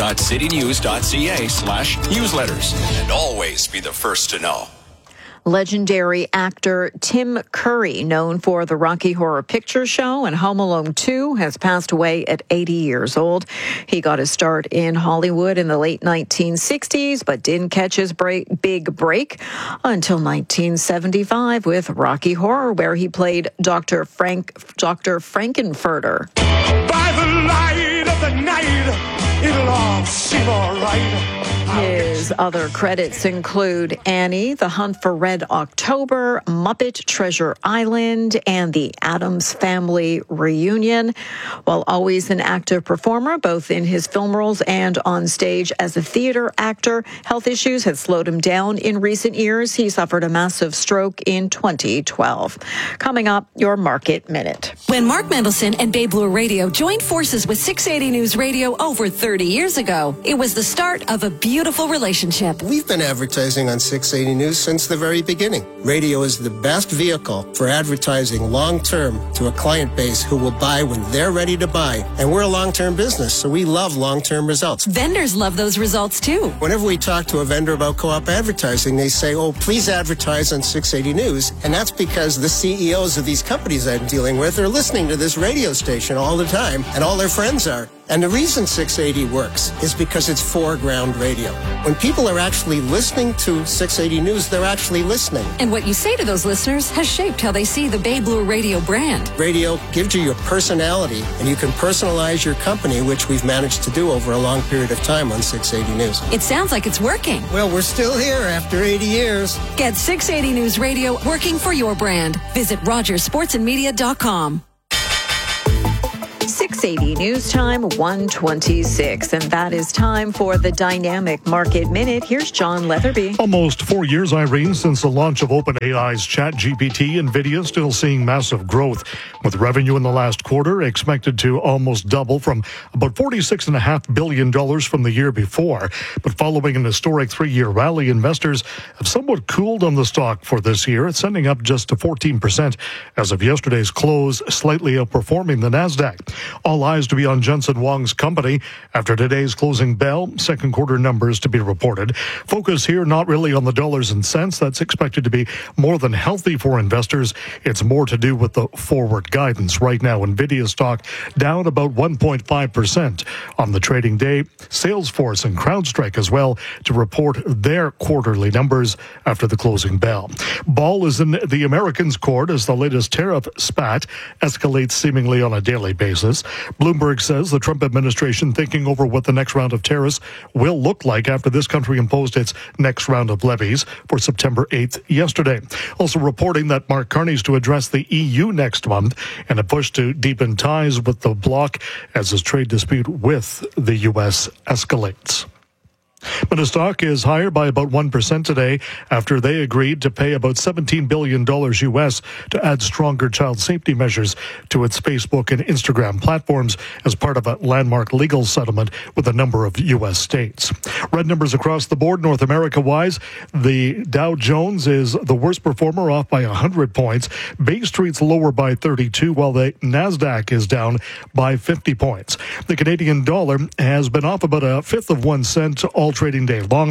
toronto.citynews.ca/newsletters. And always be the first to know. Legendary actor Tim Curry, known for the Rocky Horror Picture Show and Home Alone 2, has passed away at 80 years old. He got his start in Hollywood in the late 1960s, but didn't catch his big break until 1975 with Rocky Horror, where he played Dr. Frankenfurter. By the light of the night, it'll all seem all right. His other credits include Annie, The Hunt for Red October, Muppet Treasure Island, and The Addams Family Reunion. While always an active performer, both in his film roles and on stage as a theater actor, health issues had slowed him down in recent years. He suffered a massive stroke in 2012. Coming up, your Market Minute. When Mark Mendelson and Bay Blue Radio joined forces with 680 News Radio over 30 years ago, it was the start of a beautiful relationship. We've been advertising on 680 News since the very beginning. Radio is the best vehicle for advertising long-term to a client base who will buy when they're ready to buy. And we're a long-term business, so we love long-term results. Vendors love those results too. Whenever we talk to a vendor about co-op advertising, they say, oh, please advertise on 680 News. And that's because the CEOs of these companies I'm dealing with are listening to this radio station all the time, and all their friends are. And the reason 680 works is because it's foreground radio. When people are actually listening to 680 News, they're actually listening. And what you say to those listeners has shaped how they see the Bay Blue Radio brand. Radio gives you your personality, and you can personalize your company, which we've managed to do over a long period of time on 680 News. It sounds like it's working. Well, we're still here after 80 years. Get 680 News Radio working for your brand. Visit RogersSportsandMedia.com. 680 News Time, 1:26, and that is time for the Dynamic Market Minute. Here's John Leatherby. Almost 4 years, Irene, since the launch of OpenAI's ChatGPT, NVIDIA still seeing massive growth, with revenue in the last quarter expected to almost double from about $46.5 billion from the year before. But following an historic 3-year rally, investors have somewhat cooled on the stock for this year. It's sending up just to 14% as of yesterday's close, slightly outperforming the NASDAQ. All eyes to be on Jensen Huang's company after today's closing bell. Second quarter numbers to be reported. Focus here not really on the dollars and cents. That's expected to be more than healthy for investors. It's more to do with the forward guidance. Right now, NVIDIA stock down about 1.5% on the trading day. Salesforce and CrowdStrike as well to report their quarterly numbers after the closing bell. Ball is in the Americans' court as the latest tariff spat escalates seemingly on a daily basis. Bloomberg says the Trump administration thinking over what the next round of tariffs will look like after this country imposed its next round of levies for September 8th yesterday. Also reporting that Mark Carney's to address the EU next month and a push to deepen ties with the bloc as his trade dispute with the U.S. escalates. But the stock is higher by about 1% today after they agreed to pay about $17 billion U.S. to add stronger child safety measures to its Facebook and Instagram platforms as part of a landmark legal settlement with a number of U.S. states. Red numbers across the board, North America-wise. The Dow Jones is the worst performer, off by 100 points. Bay Street's lower by 32, while the NASDAQ is down by 50 points. The Canadian dollar has been off about a fifth of 1 cent all trading day long,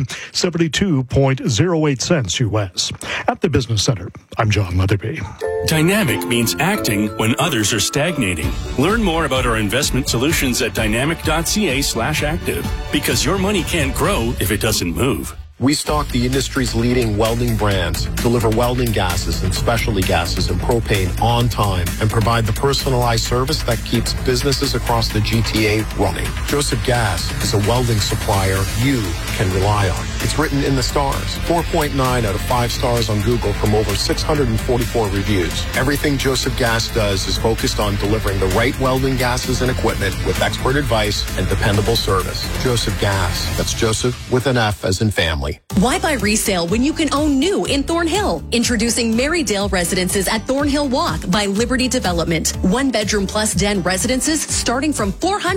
72.08 cents U.S. At the Business Center, I'm John Leatherby. Dynamic means acting when others are stagnating. Learn more about our investment solutions at dynamic.ca/active, because your money can't grow if it doesn't move. We stock the industry's leading welding brands, deliver welding gases and specialty gases and propane on time, and provide the personalized service that keeps businesses across the GTA running. Joseph Gas is a welding supplier you can rely on. It's written in the stars. 4.9 out of 5 stars on Google from over 644 reviews. Everything Joseph Gas does is focused on delivering the right welding gases and equipment with expert advice and dependable service. Joseph Gas. That's Joseph with an F as in family. Why buy resale when you can own new in Thornhill? Introducing Marydale Residences at Thornhill Walk by Liberty Development. 1-bedroom plus den residences starting from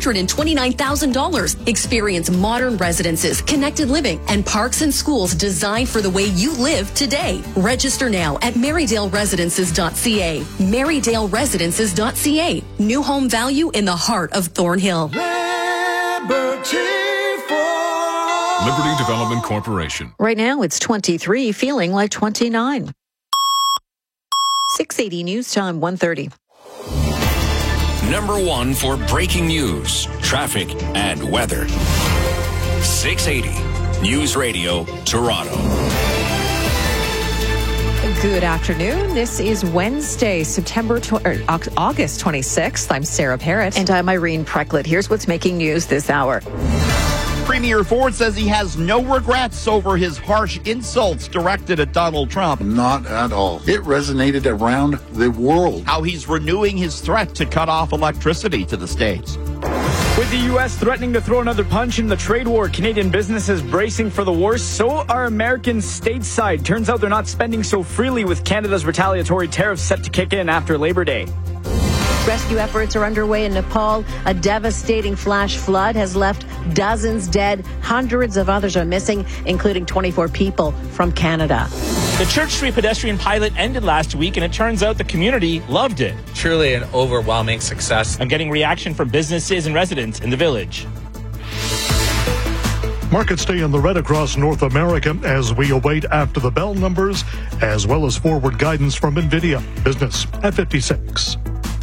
$429,000. Experience modern residences, connected living, and parks and schools designed for the way you live today. Register now at MarydaleResidences.ca. MarydaleResidences.ca. New home value in the heart of Thornhill. Liberty Development Corporation. Right now it's 23, feeling like 29. 680 News Time, 1:30. Number 1 for breaking news, traffic, and weather. 680 News Radio, Toronto. Good afternoon. This is Wednesday, August 26th. I'm Sarah Parrott. And I'm Irene Precklett. Here's what's making news this hour. Premier Ford says he has no regrets over his harsh insults directed at Donald Trump. Not at all. It resonated around the world. How he's renewing his threat to cut off electricity to the states. With the U.S. threatening to throw another punch in the trade war, Canadian businesses bracing for the worst, so are Americans stateside. Turns out they're not spending so freely with Canada's retaliatory tariffs set to kick in after Labor Day. Rescue efforts are underway in Nepal. A devastating flash flood has left dozens dead. Hundreds of others are missing, including 24 people from Canada. The Church Street pedestrian pilot ended last week, and it turns out the community loved it. Truly an overwhelming success. I'm getting reaction from businesses and residents in the village. Markets stay in the red across North America as we await after the bell numbers, as well as forward guidance from NVIDIA. Business at 56.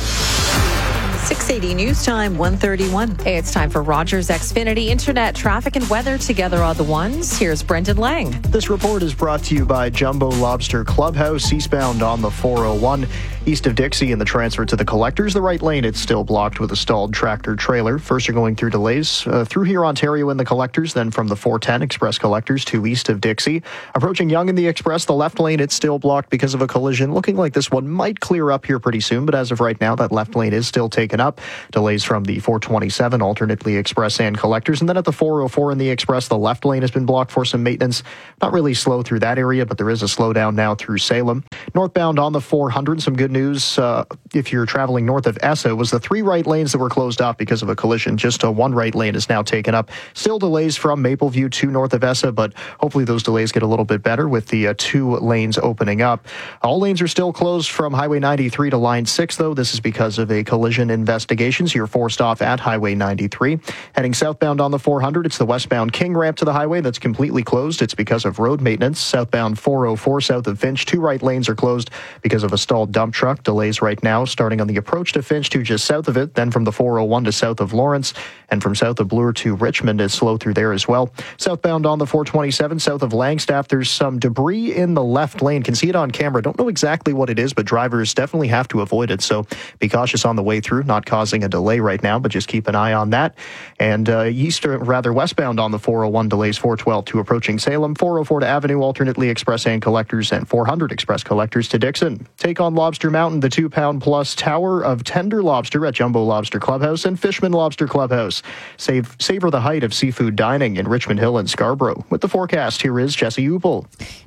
680 News Time, 1:31. Hey, it's time for Rogers Xfinity Internet traffic and weather together on the ones. Here's Brendan Lang. This report is brought to you by Jumbo Lobster Clubhouse, eastbound on the 401. East of Dixie in the transfer to the collectors, the right lane, it's still blocked with a stalled tractor trailer. First, you're going through delays through here, Ontario in the collectors, then from the 410 Express collectors to east of Dixie. Approaching Yonge in the Express, the left lane, it's still blocked because of a collision. Looking like this one might clear up here pretty soon, but as of right now, that left lane is still taken up. Delays from the 427, alternately Express and collectors. And then at the 404 in the Express, the left lane has been blocked for some maintenance. Not really slow through that area, but there is a slowdown now through Salem. Northbound on the 400, some good news. If you're traveling north of Essa, was the 3 right lanes that were closed off because of a collision. Just a 1 right lane is now taken up. Still delays from Mapleview to north of Essa, but hopefully those delays get a little bit better with the 2 lanes opening up. All lanes are still closed from Highway 93 to Line 6, though. This is because of a collision investigation. So you're forced off at Highway 93. Heading southbound on the 400, it's the westbound King ramp to the highway that's completely closed. It's because of road maintenance. Southbound 404 south of Finch, 2 right lanes are closed because of a stalled dump truck. Delays right now starting on the approach to Finch to just south of it, then from the 401 to south of Lawrence, and from south of Bloor to Richmond is slow through there as well. Southbound on the 427 south of Langstaff, there's some debris in the left lane. Can see it on camera. Don't know exactly what it is, but drivers definitely have to avoid it. So be cautious on the way through, not causing a delay right now, but just keep an eye on that. And westbound on the 401 delays 412 to approaching Salem, 404 to Avenue, alternately Express and collectors, and 400 Express collectors to Dixon. Take on Lobster Mountain, the 2-pound-plus tower of tender lobster at Jumbo Lobster Clubhouse and Fishman Lobster Clubhouse. Savor the height of seafood dining in Richmond Hill and Scarborough. With the forecast, here is Jesse Upel.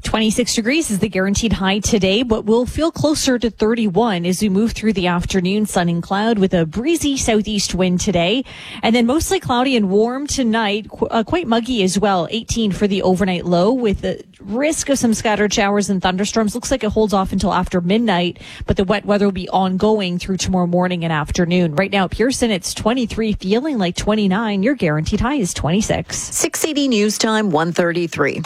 26 degrees is the guaranteed high today, but we'll feel closer to 31 as we move through the afternoon. Sun and cloud with a breezy southeast wind today. And then mostly cloudy and warm tonight, quite muggy as well. 18 for the overnight low with the risk of some scattered showers and thunderstorms. Looks like it holds off until after midnight, but the wet weather will be ongoing through tomorrow morning and afternoon. Right now at Pearson, it's 23, feeling like 29. Your guaranteed high is 26. 680 News Time, 1:33.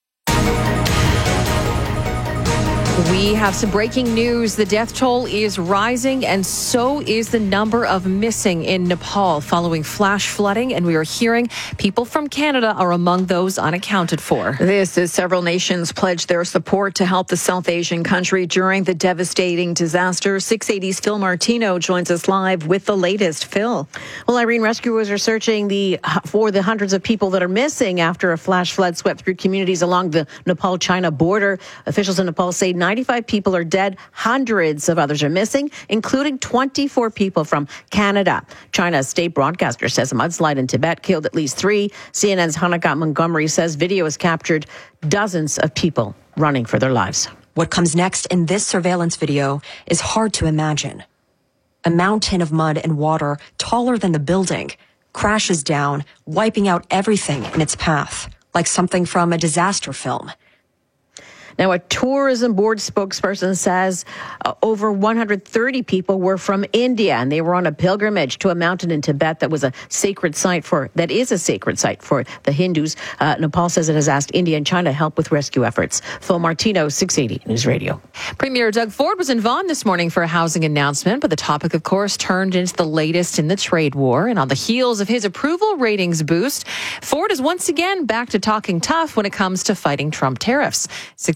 We have some breaking news. The death toll is rising, and so is the number of missing in Nepal following flash flooding. And we are hearing people from Canada are among those unaccounted for. This as several nations pledged their support to help the South Asian country during the devastating disaster. 680's Phil Martino joins us live with the latest. Phil. Well, Irene, rescuers are searching for the hundreds of people that are missing after a flash flood swept through communities along the Nepal-China border. Officials in Nepal say 95 people are dead. Hundreds of others are missing, including 24 people from Canada. China's state broadcaster says a mudslide in Tibet killed at least 3. CNN's Hannah Montgomery says video has captured dozens of people running for their lives. What comes next in this surveillance video is hard to imagine. A mountain of mud and water taller than the building crashes down, wiping out everything in its path, like something from a disaster film. Now, a tourism board spokesperson says over 130 people were from India, and they were on a pilgrimage to a mountain in Tibet that is a sacred site for the Hindus. Nepal says it has asked India and China to help with rescue efforts. Phil Martino, 680 News Radio. Premier Doug Ford was in Vaughan this morning for a housing announcement, but the topic, of course, turned into the latest in the trade war. And on the heels of his approval ratings boost, Ford is once again back to talking tough when it comes to fighting Trump tariffs. 680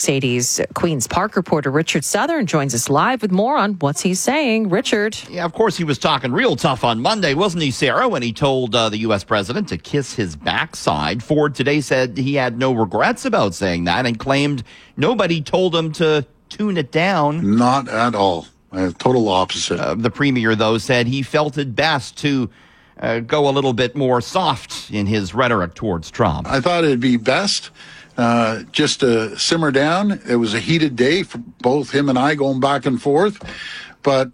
680's Queen's Park reporter Richard Southern joins us live with more on what's he saying. Richard. Yeah, of course, he was talking real tough on Monday, wasn't he, Sarah, when he told the U.S. president to kiss his backside. Ford today said he had no regrets about saying that and claimed nobody told him to tune it down. Not at all. Total opposite. The premier, though, said he felt it best to go a little bit more soft in his rhetoric towards Trump. I thought it'd be best just to simmer down. It was a heated day for both him and I going back and forth, but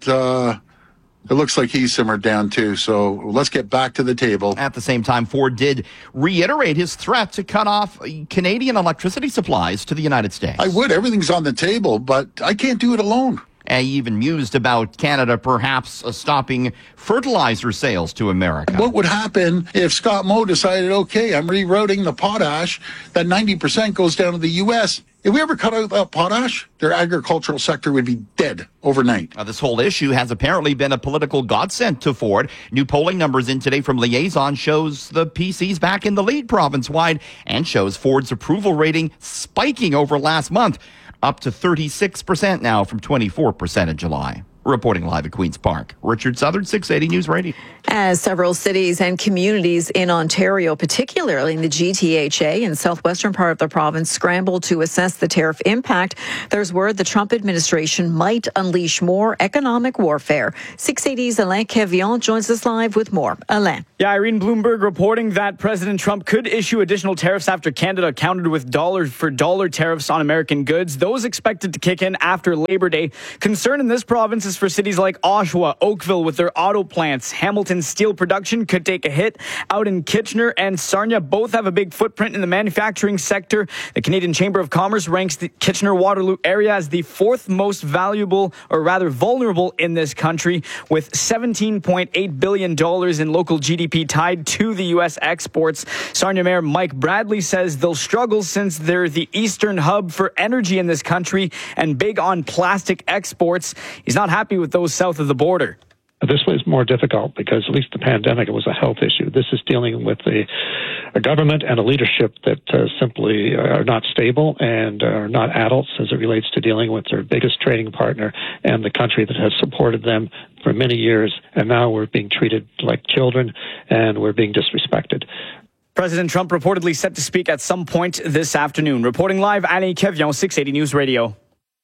it looks like he simmered down too. So let's get back to the table. At the same time, Ford did reiterate his threat to cut off Canadian electricity supplies to the United States. I would. Everything's on the table, but I can't do it alone. He even mused about Canada perhaps stopping fertilizer sales to America. What would happen if Scott Moe decided, okay, I'm rerouting the potash, that 90% goes down to the U.S. If we ever cut out that potash, their agricultural sector would be dead overnight. This whole issue has apparently been a political godsend to Ford. New polling numbers in today from Liaison shows the PC's back in the lead province-wide and shows Ford's approval rating spiking over last month, up to 36% now from 24% in July. Reporting live at Queen's Park, Richard Southern, 680 News Radio. As several cities and communities in Ontario, particularly in the GTHA and southwestern part of the province, scramble to assess the tariff impact, there's word the Trump administration might unleash more economic warfare. 680's Alain Quevillon joins us live with more. Alain. Yeah, Irene Bloomberg reporting that President Trump could issue additional tariffs after Canada countered with dollar-for-dollar tariffs on American goods. Those expected to kick in after Labor Day. Concern in this province is for cities like Oshawa, Oakville with their auto plants. Hamilton steel production could take a hit. Out in Kitchener and Sarnia, both have a big footprint in the manufacturing sector. The Canadian Chamber of Commerce ranks the Kitchener-Waterloo area as the fourth most valuable, or rather vulnerable, in this country, with $17.8 billion in local GDP tied to the U.S. exports. Sarnia Mayor Mike Bradley says they'll struggle since they're the eastern hub for energy in this country and big on plastic exports. He's not happy with those south of the border. This was more difficult because at least the pandemic, it was a health issue. This is dealing with a government and a leadership that simply are not stable and are not adults as it relates to dealing with their biggest trading partner and the country that has supported them for many years. And now we're being treated like children and we're being disrespected. President Trump reportedly set to speak at some point this afternoon. Reporting live, Alain Quevillon, 680 News Radio.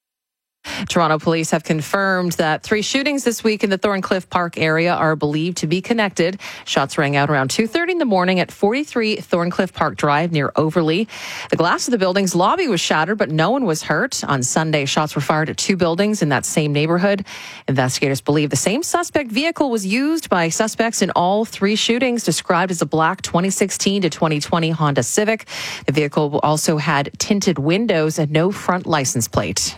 Toronto police have confirmed that 3 shootings this week in the Thorncliffe Park area are believed to be connected. Shots rang out around 2:30 in the morning at 43 Thorncliffe Park Drive near Overlea. The glass of the building's lobby was shattered, but no one was hurt. On Sunday, shots were fired at 2 buildings in that same neighborhood. Investigators believe the same suspect vehicle was used by suspects in all 3 shootings, described as a black 2016 to 2020 Honda Civic. The vehicle also had tinted windows and no front license plate.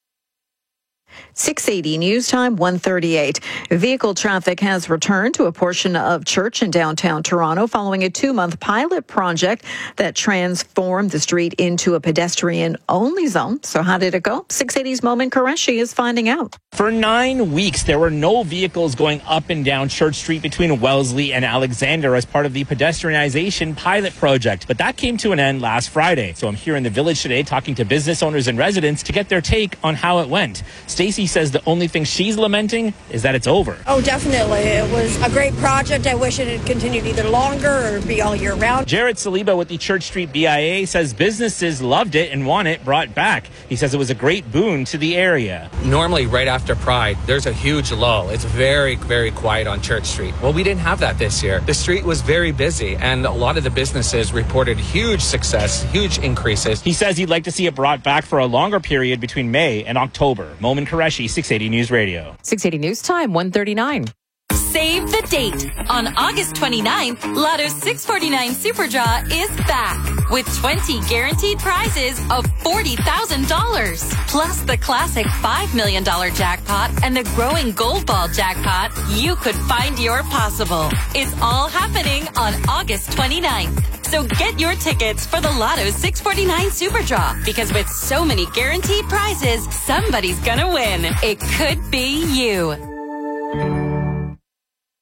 680 News Time, 1:38. Vehicle traffic has returned to a portion of Church in downtown Toronto following a 2-month pilot project that transformed the street into a pedestrian-only zone. So how did it go? 680's Momin Qureshi is finding out. For 9 weeks, there were no vehicles going up and down Church Street between Wellesley and Alexander as part of the pedestrianization pilot project. But that came to an end last Friday. So I'm here in the village today talking to business owners and residents to get their take on how it went. Stacey says the only thing she's lamenting is that it's over. Oh, definitely. It was a great project. I wish it had continued either longer or be all year round. Jared Saliba with the Church Street BIA says businesses loved it and want it brought back. He says it was a great boon to the area. Normally, right after Pride, there's a huge lull. It's very, very quiet on Church Street. Well, we didn't have that this year. The street was very busy, and a lot of the businesses reported huge success, huge increases. He says he'd like to see it brought back for a longer period between May and October. Momin Qureshi, 680 News Radio. 680 News Time, 1:39. Save the date. On August 29th, Lotto's 649 Super Draw is back with 20 guaranteed prizes of $40,000. Plus the classic $5 million jackpot and the growing Gold Ball jackpot. You could find your possible. It's all happening on August 29th. So get your tickets for the Lotto's 649 Super Draw, because with so many guaranteed prizes, somebody's gonna win. It could be you.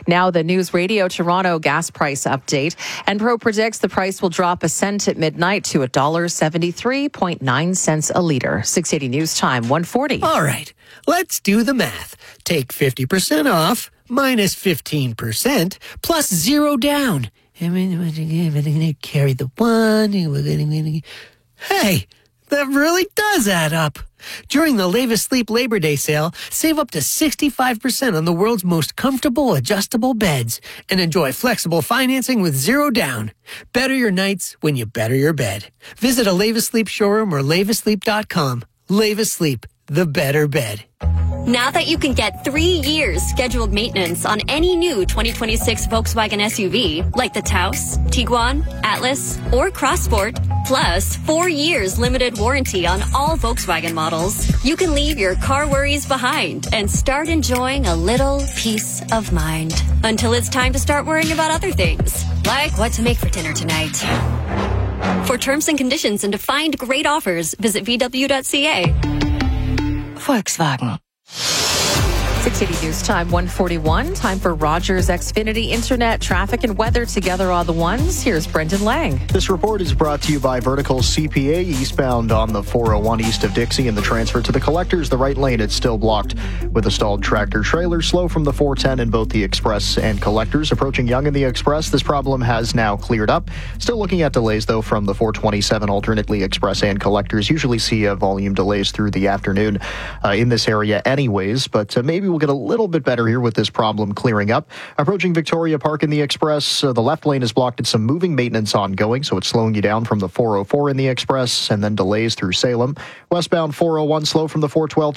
Now the News Radio Toronto gas price update. Enpro predicts the price will drop a cent at midnight to $1.73.9 a litre. 680 News Time, 1:40. All right, let's do the math. Take 50% off minus 15% plus zero down. Carry the one. Hey, that really does add up. During the Leva Sleep Labor Day sale, save up to 65% on the world's most comfortable adjustable beds and enjoy flexible financing with zero down. Better your nights when you better your bed. Visit a Leva Sleep showroom or levasleep.com. Leva Sleep, the better bed. Now that you can get 3 years scheduled maintenance on any new 2026 Volkswagen SUV, like the Taos, Tiguan, Atlas, or Crossport, plus 4 years limited warranty on all Volkswagen models, you can leave your car worries behind and start enjoying a little peace of mind. Until it's time to start worrying about other things, like what to make for dinner tonight. For terms and conditions and to find great offers, visit VW.ca. Volkswagen. 680 News Time, 1:41. Time for Rogers Xfinity Internet, traffic and weather together on the ones. Here's Brendan Lang. This report is brought to you by Vertical CPA, eastbound on the 401 east of Dixie, and the transfer to the collectors. The right lane, it's still blocked with a stalled tractor trailer. Slow from the 410 in both the express and collectors. Approaching Yonge and the express, this problem has now cleared up. Still looking at delays, though, from the 427 alternately express and collectors. Usually see volume delays through the afternoon in this area anyways, but maybe we'll get a little bit better here with this problem clearing up. Approaching Victoria Park in the express, the left lane is blocked at some moving maintenance ongoing, so it's slowing you down from the 404 in the express, and then delays through Salem. Westbound 401 slow from the 412